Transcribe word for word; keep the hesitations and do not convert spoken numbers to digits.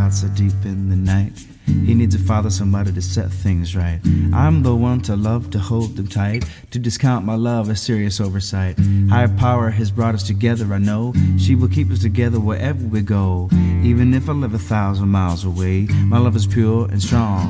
heart so deep in the night. He needs a father, somebody to set things right. I'm the one to love, to hold them tight. To discount my love is serious oversight. Higher power has brought us together, I know. She will keep us together wherever we go. Even if I live a thousand miles away, my love is pure and strong.